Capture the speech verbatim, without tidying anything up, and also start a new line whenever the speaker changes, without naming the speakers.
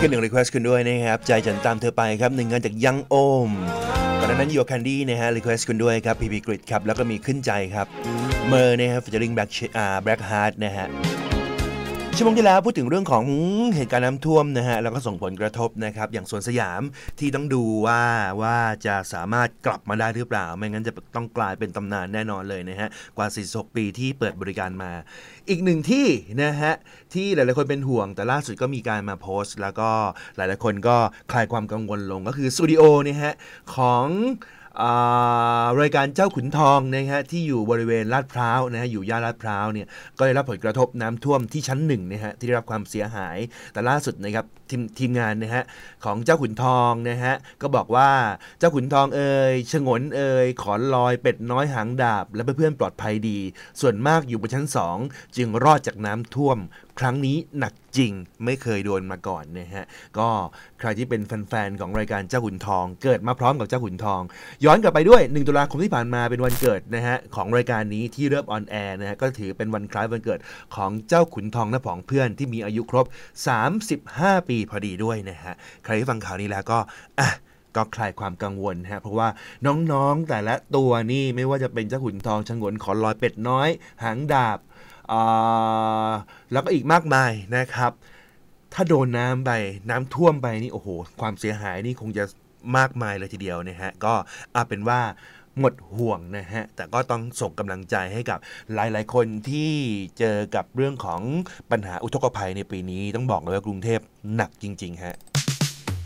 ขึ้นหนึ่งรีเควสต์คุณด้วยนะครับใจฉันตามเธอไปครับหนึ่งงานจากยังโอมก่อนหน้านั้นโยแคนดี้นะฮะรีเควสต์คุณด้วยครับพีพีกริดครับแล้วก็มีขึ้นใจครับเมอร์นะครับฟิชเชอริงแบล็คอ่าแบล็คฮาร์ดนะฮะชั่วโมงที่แล้วพูดถึงเรื่องของเหตุการณ์น้ำท่วมนะฮะแล้วก็ส่งผลกระทบนะครับอย่างสวนสยามที่ต้องดูว่าว่าจะสามารถกลับมาได้หรือเปล่าไม่งั้นจะต้องกลายเป็นตำนานแน่นอนเลยนะฮะกว่าสี่สิบหกปีที่เปิดบริการมาอีกหนึ่งที่นะฮะที่หลายๆคนเป็นห่วงแต่ล่าสุดก็มีการมาโพสต์แล้วก็หลายๆคนก็คลายความกังวลลงก็คือสตูดิโอเนี่ยฮะของรายการเจ้าขุนทองนะฮะที่อยู่บริเวณลาดพร้าวนะฮะอยู่ย่านลาดพร้าวเนี่ยก็ได้รับผลกระทบน้ำท่วมที่ชั้นหนึ่งนะฮะที่ได้รับความเสียหายแต่ล่าสุดนะครับทีมทีมงานนะฮะของเจ้าขุนทองนะฮะก็บอกว่าเจ้าขุนทองเอ่ยฉงนเอ่ยขอนลอยเป็ดน้อยหางดาบและเพื่อนๆปลอดภัยดีส่วนมากอยู่บนชั้นสองจึงรอดจากน้ำท่วมครั้งนี้หนักจริงไม่เคยโดนมาก่อนนะฮะก็ใครที่เป็นแฟนๆของรายการเจ้าขุนทองเกิดมาพร้อมกับเจ้าขุนทองย้อนกลับไปด้วยหนึ่งตุลาคมที่ผ่านมาเป็นวันเกิดนะฮะของรายการนี้ที่เริ่มออนแอร์นะฮะก็ถือเป็นวันคล้ายวันเกิดของเจ้าขุนทองและผองเพื่อนที่มีอายุครบสามสิบห้าปีพอดีด้วยนะฮะใครที่ฟังข่าวนี้แล้วก็อ่ะก็คลายความกังวลฮะเพราะว่าน้องๆแต่ละตัวนี่ไม่ว่าจะเป็นเจ้าขุนทองฉงนขอนลอยเป็ดน้อยหางดาบแล้วก็อีกมากมายนะครับถ้าโดนน้ำไปน้ำท่วมไปนี่โอ้โหความเสียหายนี่คงจะมากมายเลยทีเดียวนะฮะก็เอาเป็นว่าหมดห่วงนะฮะแต่ก็ต้องส่งกำลังใจให้กับหลายๆคนที่เจอกับเรื่องของปัญหาอุทกภัยในปีนี้ต้องบอกเลยว่ากรุงเทพหนักจริงๆฮะ